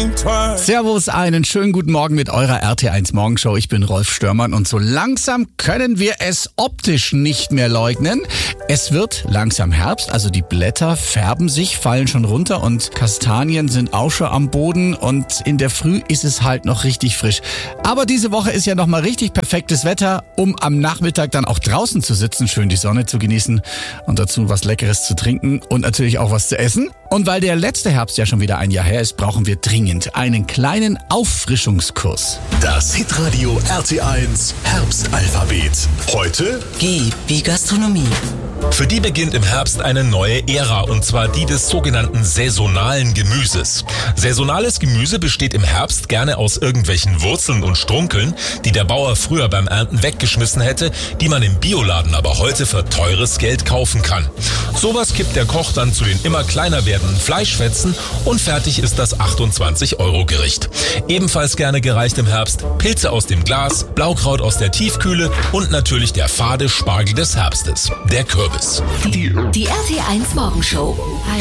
think twice. Servus, einen schönen guten Morgen mit eurer RT1 Morgenshow. Ich bin Rolf Störmann und so langsam können wir es optisch nicht mehr leugnen. Es wird langsam Herbst, also die Blätter färben sich, fallen schon runter und Kastanien sind auch schon am Boden und in der Früh ist es halt noch richtig frisch. Aber diese Woche ist ja noch mal richtig perfektes Wetter, um am Nachmittag dann auch draußen zu sitzen, schön die Sonne zu genießen und dazu was Leckeres zu trinken und natürlich auch was zu essen. Und weil der letzte Herbst ja schon wieder ein Jahr her ist, brauchen wir dringend einen kleinen Auffrischungskurs. Das Hitradio RT1 Herbstalphabet. Heute G wie Gastronomie. Für die beginnt im Herbst eine neue Ära, und zwar die des sogenannten saisonalen Gemüses. Saisonales Gemüse besteht im Herbst gerne aus irgendwelchen Wurzeln und Strunkeln, die der Bauer früher beim Ernten weggeschmissen hätte, die man im Bioladen aber heute für teures Geld kaufen kann. Sowas kippt der Koch dann zu den immer kleiner werdenden Fleischfetzen und fertig ist das 28-Euro-Gericht. Ebenfalls gerne gereicht im Herbst Pilze aus dem Glas, Blaukraut aus der Tiefkühle und natürlich der fade Spargel des Herbstes, der Kürbis. Die RT1 Morgenshow.